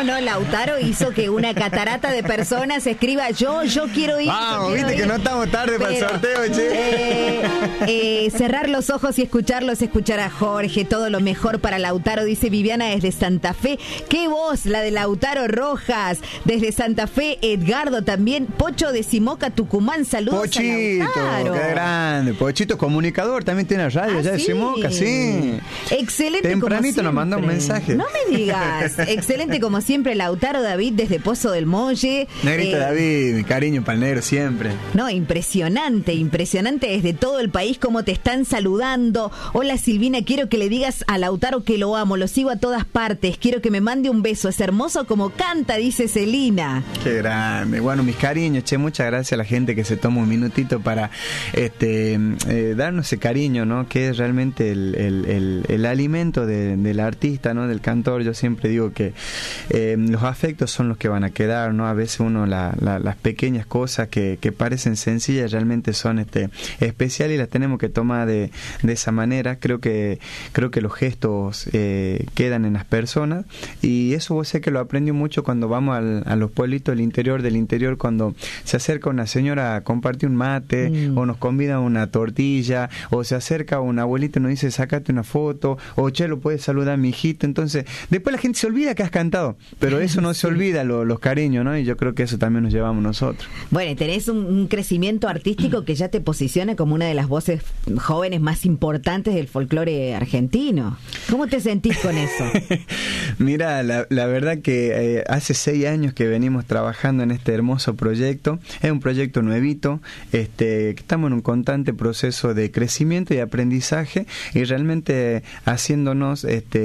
Lautaro hizo que una catarata de personas escriba yo quiero ir. Vamos, viste que no estamos tarde para el sorteo, che. Cerrar los ojos y escucharlos, escuchar a Jorge, todo lo mejor para Lautaro, dice Viviana desde Santa Fe. Qué voz, la de Lautaro Rojas, desde Santa Fe. Edgardo también, Pocho de Simoca, Tucumán, saludos. Pochito, a Lautaro. qué grande. Pochito, comunicador, también tiene radio allá de Simoca, sí. Excelente. Tempranito nos mandó un mensaje. No me digas. Excelente como siempre, Lautaro David desde Pozo del Molle. Negrito David, mi cariño para el negro siempre. No, impresionante desde todo el país cómo te están saludando. Hola Silvina, quiero que le digas a Lautaro que lo amo, lo sigo a todas partes, quiero que me mande un beso, es hermoso como canta, dice Celina. Qué grande. Bueno, mis cariños, che, muchas gracias a la gente que se toma un minutito para darnos ese cariño, ¿no? Que es realmente el alimento del artista, ¿no? Del cantor. Yo siempre digo que los afectos son los que van a quedar, ¿no? A veces uno las pequeñas cosas que parecen sencillas realmente son especiales y las tenemos que tomar de esa manera. Creo que los gestos quedan en las personas y eso vos sé que lo aprendí mucho cuando vamos a los pueblitos del interior, cuando se acerca una señora a compartir un mate o nos convida una tortilla o se acerca un abuelito y nos dice sácate una foto o che, lo puedes saludar a mi hijito. Entonces después la gente se olvida que has cantado, pero eso no se olvida, los cariños, ¿no? Y yo creo que eso también nos llevamos nosotros. Bueno, y tenés un crecimiento artístico que ya te posiciona como una de las voces jóvenes más importantes del folclore argentino. ¿Cómo te sentís con eso? Mira, la verdad que hace 6 años que venimos trabajando en este hermoso proyecto. Es un proyecto nuevito, estamos en un constante proceso de crecimiento y aprendizaje y realmente haciéndonos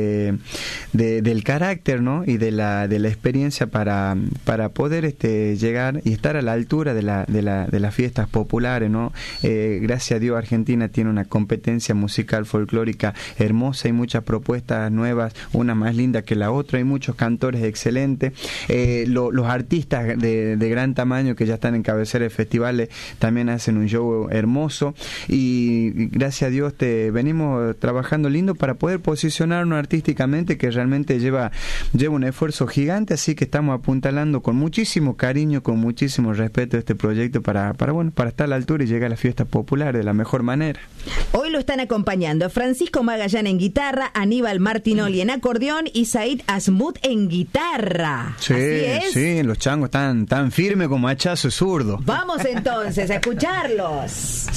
del carácter, ¿no? Y de la experiencia para poder llegar y estar a la altura de las fiestas populares, ¿no? Gracias a Dios Argentina tiene una competencia musical folclórica hermosa y muchas propuestas nuevas, una más linda que la otra, hay muchos cantores excelentes, los artistas de gran tamaño que ya están en cabecera de festivales también hacen un show hermoso y gracias a Dios venimos trabajando lindo para poder posicionarnos artísticamente, que realmente lleva un esfuerzo gigante, así que estamos apuntalando con muchísimo cariño, con muchísimo respeto este proyecto para estar a la altura y llegar a las fiestas populares de la mejor manera. Hoy lo están acompañando Francisco Magallán en guitarra, Aníbal Martinoli en acordeón y Said Asmut en guitarra. Sí, ¿así es? Sí, los changos están tan firmes como hachazo zurdo. Vamos entonces a escucharlos.